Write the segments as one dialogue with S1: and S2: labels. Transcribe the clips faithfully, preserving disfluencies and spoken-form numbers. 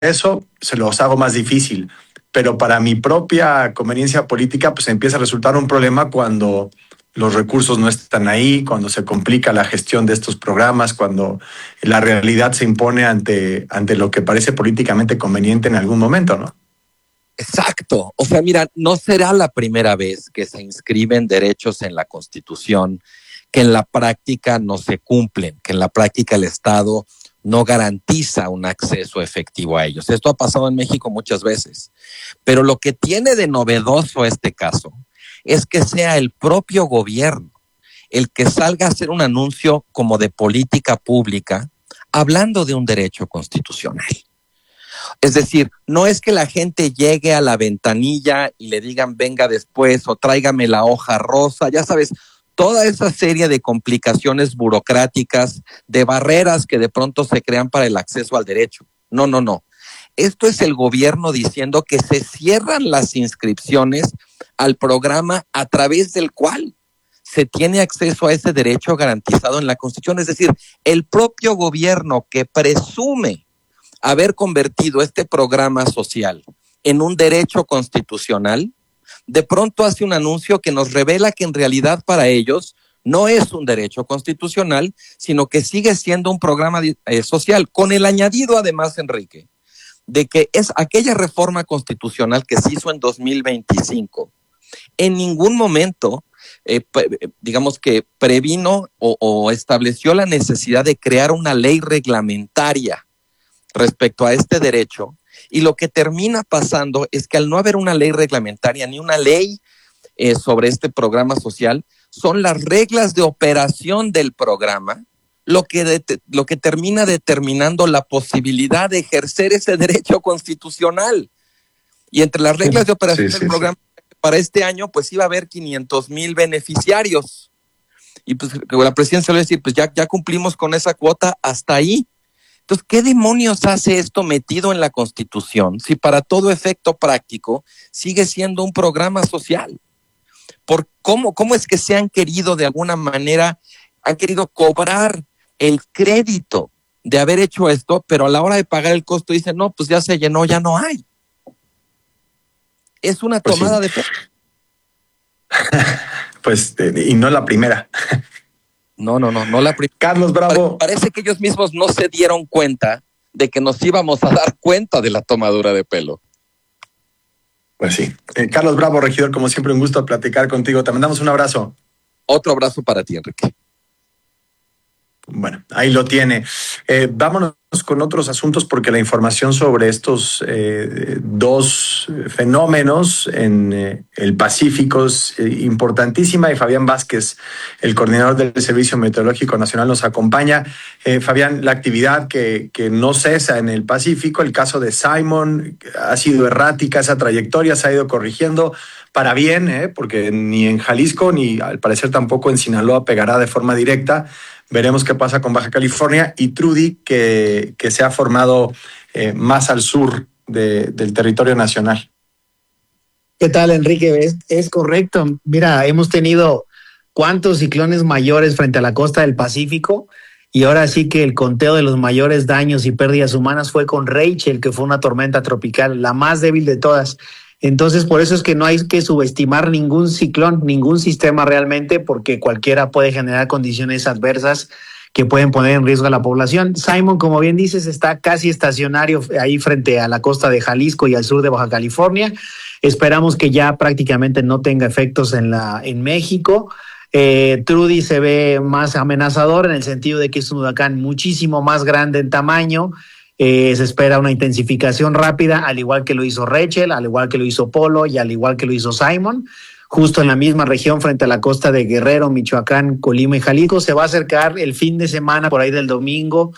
S1: eso se los hago más difícil. Pero para mi propia conveniencia política, pues empieza a resultar un problema cuando los recursos no están ahí, cuando se complica la gestión de estos programas, cuando la realidad se impone ante, ante lo que parece políticamente conveniente en algún momento, ¿no?
S2: Exacto. O sea, mira, no será la primera vez que se inscriben derechos en la Constitución que en la práctica no se cumplen, que en la práctica el Estado no garantiza un acceso efectivo a ellos. Esto ha pasado en México muchas veces. Pero lo que tiene de novedoso este caso es que sea el propio gobierno el que salga a hacer un anuncio como de política pública hablando de un derecho constitucional. Es decir, no es que la gente llegue a la ventanilla y le digan venga después o tráigame la hoja rosa, ya sabes, toda esa serie de complicaciones burocráticas, de barreras que de pronto se crean para el acceso al derecho. No, no, no. Esto es el gobierno diciendo que se cierran las inscripciones al programa a través del cual se tiene acceso a ese derecho garantizado en la Constitución. Es decir, el propio gobierno que presume haber convertido este programa social en un derecho constitucional, de pronto hace un anuncio que nos revela que en realidad para ellos no es un derecho constitucional, sino que sigue siendo un programa eh, social, con el añadido además, Enrique, de que es aquella reforma constitucional que se hizo en dos mil veinticinco, en ningún momento, eh, digamos que previno o, o estableció la necesidad de crear una ley reglamentaria respecto a este derecho, y lo que termina pasando es que al no haber una ley reglamentaria ni una ley eh, sobre este programa social, son las reglas de operación del programa lo que, de, lo que termina determinando la posibilidad de ejercer ese derecho constitucional. Y entre las reglas de operación sí, sí, del programa sí. para este año, pues iba a haber quinientos mil beneficiarios. Y pues la presidencia le va a decir, pues ya, ya cumplimos con esa cuota hasta ahí. Entonces, ¿qué demonios hace esto metido en la Constitución si para todo efecto práctico sigue siendo un programa social? ¿Por cómo, cómo es que se han querido de alguna manera, han querido cobrar el crédito de haber hecho esto, pero a la hora de pagar el costo dicen, no, pues ya se llenó, ya no hay? Es una
S1: pues
S2: tomada
S1: sí.
S2: de pelo.
S1: Pues, y no la primera.
S2: No, no, no, no la primera.
S1: Carlos Bravo.
S2: Parece que ellos mismos no se dieron cuenta de que nos íbamos a dar cuenta de la tomadura de pelo.
S1: Pues sí. Eh, Carlos Bravo, regidor, como siempre, un gusto platicar contigo. Te mandamos un abrazo.
S2: Otro abrazo para ti, Enrique.
S1: Bueno, ahí lo tiene. Eh, vámonos con otros asuntos porque la información sobre estos eh, dos fenómenos en eh, el Pacífico es eh, importantísima y Fabián Vázquez, el coordinador del Servicio Meteorológico Nacional, nos acompaña. Eh, Fabián, la actividad que, que no cesa en el Pacífico, el caso de Simon, ha sido errática esa trayectoria, se ha ido corrigiendo para bien, eh, porque ni en Jalisco ni al parecer tampoco en Sinaloa pegará de forma directa. Veremos qué pasa con Baja California y Trudy, que, que se ha formado eh, más al sur de, del territorio nacional.
S3: ¿Qué tal, Enrique? Es, es correcto. Mira, hemos tenido cuántos ciclones mayores frente a la costa del Pacífico y ahora sí que el conteo de los mayores daños y pérdidas humanas fue con Rachel, que fue una tormenta tropical, la más débil de todas. Entonces, por eso es que no hay que subestimar ningún ciclón, ningún sistema realmente, porque cualquiera puede generar condiciones adversas que pueden poner en riesgo a la población. Simon, como bien dices, está casi estacionario ahí frente a la costa de Jalisco y al sur de Baja California. Esperamos que ya prácticamente no tenga efectos en, la, en México. Eh, Trudy se ve más amenazador en el sentido de que es un huracán muchísimo más grande en tamaño. Eh, se espera una intensificación rápida, al igual que lo hizo Rachel, al igual que lo hizo Polo y al igual que lo hizo Simon, justo en la misma región frente a la costa de Guerrero, Michoacán, Colima y Jalisco. Se va a acercar el fin de semana, por ahí del domingo,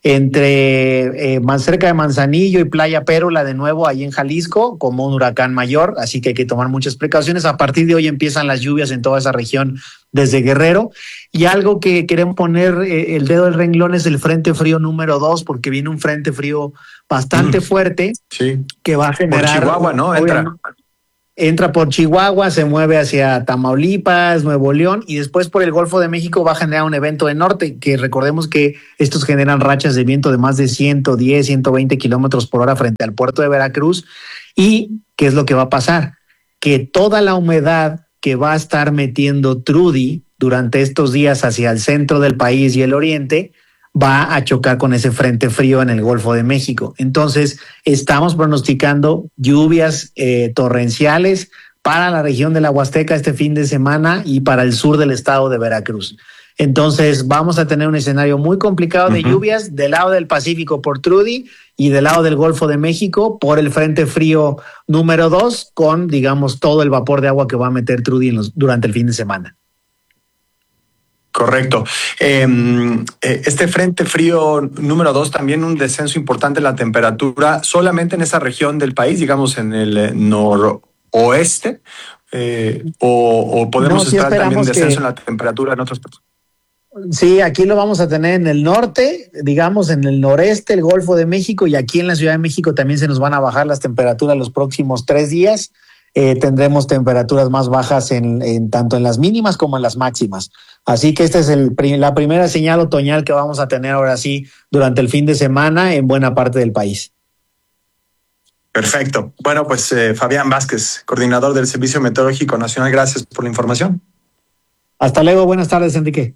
S3: entre eh, más cerca de Manzanillo y Playa Pérola, de nuevo ahí en Jalisco, como un huracán mayor, así que hay que tomar muchas precauciones. A partir de hoy empiezan las lluvias en toda esa región desde Guerrero, y algo que queremos poner eh, el dedo del renglón es el frente frío número dos, porque viene un frente frío bastante mm. fuerte,
S1: sí.
S3: que va a generar...
S1: Por Chihuahua, ¿no? Entra.
S3: entra por Chihuahua, se mueve hacia Tamaulipas, Nuevo León y después por el Golfo de México va a generar un evento de norte, que recordemos que estos generan rachas de viento de más de ciento diez, ciento veinte kilómetros por hora frente al puerto de Veracruz. ¿Y qué es lo que va a pasar? Que toda la humedad que va a estar metiendo Trudy durante estos días hacia el centro del país y el oriente va a chocar con ese frente frío en el Golfo de México. Entonces, estamos pronosticando lluvias eh, torrenciales para la región de la Huasteca este fin de semana y para el sur del estado de Veracruz. Entonces, vamos a tener un escenario muy complicado de uh-huh. lluvias del lado del Pacífico por Trudy y del lado del Golfo de México por el frente frío número dos, con, digamos, todo el vapor de agua que va a meter Trudy en los, durante el fin de semana.
S1: Correcto. Eh, este frente frío número dos, también un descenso importante en la temperatura, solamente en esa región del país, digamos en el noroeste, eh, o, o podemos no, sí esperar también descenso que... en la temperatura en otros países.
S3: Sí, aquí lo vamos a tener en el norte, digamos en el noreste, el Golfo de México, y aquí en la Ciudad de México también se nos van a bajar las temperaturas los próximos tres días. Eh, tendremos temperaturas más bajas en, en tanto en las mínimas como en las máximas. Así que esta es el, la primera señal otoñal que vamos a tener ahora sí durante el fin de semana en buena parte del país.
S1: Perfecto. Bueno, pues eh, Fabián Vázquez, coordinador del Servicio Meteorológico Nacional, gracias por la información.
S3: Hasta luego, buenas tardes, Enrique.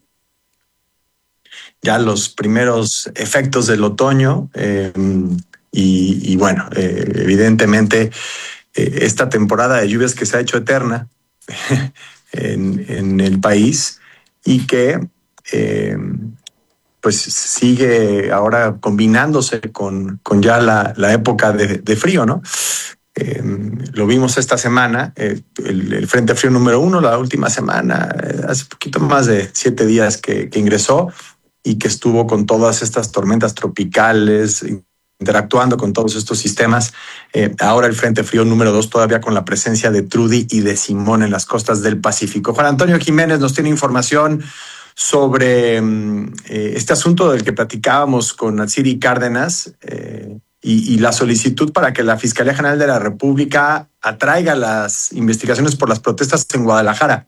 S1: Ya los primeros efectos del otoño eh, y, y bueno, eh, evidentemente esta temporada de lluvias que se ha hecho eterna en, en el país y que eh, pues sigue ahora combinándose con, con ya la, la época de, de frío, ¿no? Eh, lo vimos esta semana, eh, el, el Frente Frío número uno, la última semana, eh, hace poquito más de siete días que, que ingresó y que estuvo con todas estas tormentas tropicales, interactuando con todos estos sistemas. Eh, ahora el Frente Frío número dos, todavía con la presencia de Trudy y de Simón en las costas del Pacífico. Juan Antonio Jiménez nos tiene información sobre eh, este asunto del que platicábamos con Atsiri Cárdenas eh, y, y la solicitud para que la Fiscalía General de la República atraiga las investigaciones por las protestas en Guadalajara.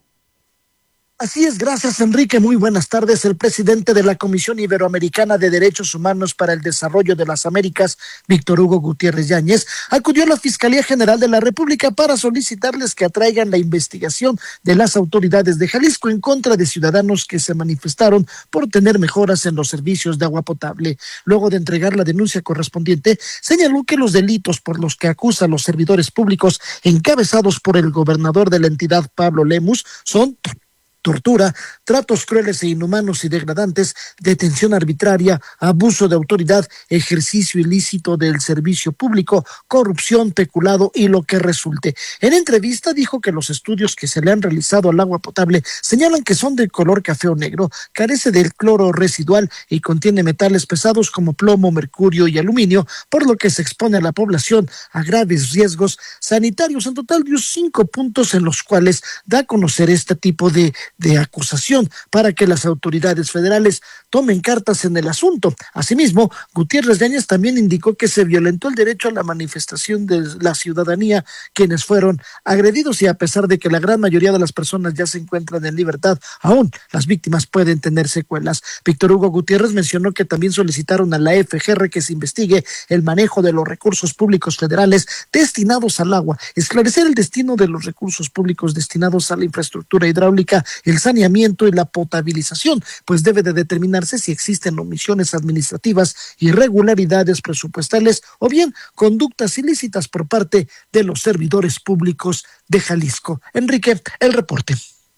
S4: Así es, gracias Enrique, muy buenas tardes. El presidente de la Comisión Iberoamericana de Derechos Humanos para el Desarrollo de las Américas, Víctor Hugo Gutiérrez Yáñez, acudió a la Fiscalía General de la República para solicitarles que atraigan la investigación de las autoridades de Jalisco en contra de ciudadanos que se manifestaron por tener mejoras en los servicios de agua potable. Luego de entregar la denuncia correspondiente, señaló que los delitos por los que acusa a los servidores públicos encabezados por el gobernador de la entidad, Pablo Lemus, son tortura, tratos crueles e inhumanos y degradantes, detención arbitraria, abuso de autoridad, ejercicio ilícito del servicio público, corrupción, peculado y lo que resulte. En entrevista dijo que los estudios que se le han realizado al agua potable señalan que son de color café o negro, carece del cloro residual y contiene metales pesados como plomo, mercurio y aluminio, por lo que se expone a la población a graves riesgos sanitarios. En total dio cinco puntos en los cuales da a conocer este tipo de de acusación para que las autoridades federales tomen cartas en el asunto. Asimismo, Gutiérrez Yáñez también indicó que se violentó el derecho a la manifestación de la ciudadanía, quienes fueron agredidos, y a pesar de que la gran mayoría de las personas ya se encuentran en libertad, aún las víctimas pueden tener secuelas. Víctor Hugo Gutiérrez mencionó que también solicitaron a la F G R que se investigue el manejo de los recursos públicos federales destinados al agua, esclarecer el destino de los recursos públicos destinados a la infraestructura hidráulica, el saneamiento y la potabilización, pues debe de determinarse si existen omisiones administrativas, irregularidades presupuestales o bien conductas ilícitas por parte de los servidores públicos de Jalisco. Enrique, el reporte.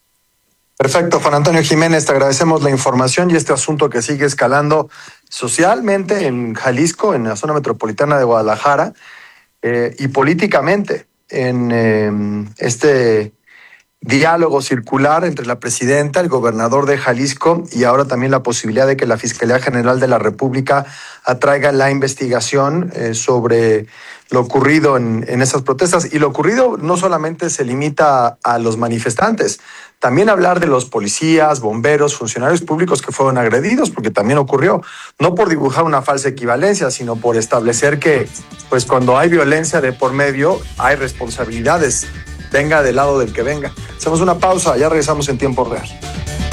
S1: Perfecto, Juan Antonio Jiménez, te agradecemos la información y este asunto que sigue escalando socialmente en Jalisco, en la zona metropolitana de Guadalajara, eh, y políticamente en eh, este diálogo circular entre la presidenta, el gobernador de Jalisco y ahora también la posibilidad de que la Fiscalía General de la República atraiga la investigación eh, sobre lo ocurrido en, en esas protestas. Y lo ocurrido no solamente se limita a, a los manifestantes, también hablar de los policías, bomberos, funcionarios públicos que fueron agredidos, porque también ocurrió, no por dibujar una falsa equivalencia, sino por establecer que pues cuando hay violencia de por medio hay responsabilidades venga del lado del que venga. Hacemos una pausa, ya regresamos en tiempo real.